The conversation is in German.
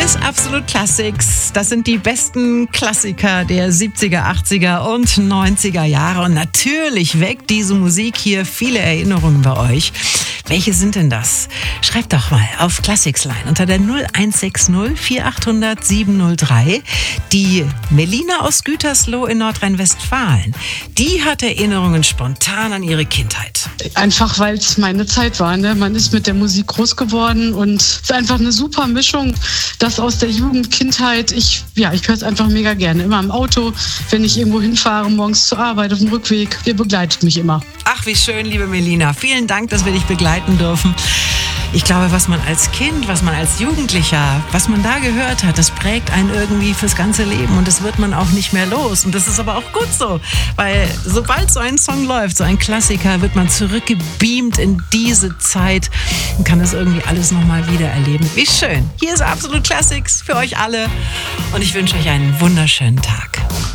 ist Absolut Classics. Das sind die besten Klassiker der 70er, 80er und 90er Jahre. Und natürlich weckt diese Musik hier viele Erinnerungen bei euch. Welche sind denn das? Schreibt doch mal auf Classics Line unter der 0160 4800 703. Die Melina aus Gütersloh in Nordrhein-Westfalen, die hat Erinnerungen spontan an ihre Kindheit. Einfach, weil es meine Zeit war. Ne? Man ist mit der Musik groß geworden und es ist einfach eine super Mischung. Das aus der Jugend, Kindheit. Ich höre es einfach mega gerne. Immer im Auto, wenn ich irgendwo hinfahre, morgens zur Arbeit, auf dem Rückweg. Ihr begleitet mich immer. Ach, wie schön, liebe Melina. Vielen Dank, dass wir dich begleiten dürfen. Ich glaube, was man als Kind, was man als Jugendlicher, was man da gehört hat, das prägt einen irgendwie fürs ganze Leben und das wird man auch nicht mehr los. Und das ist aber auch gut so, weil sobald so ein Song läuft, so ein Klassiker, wird man zurückgebeamt in diese Zeit und kann das irgendwie alles nochmal wieder erleben. Wie schön. Hier ist Absolut Classics für euch alle und ich wünsche euch einen wunderschönen Tag.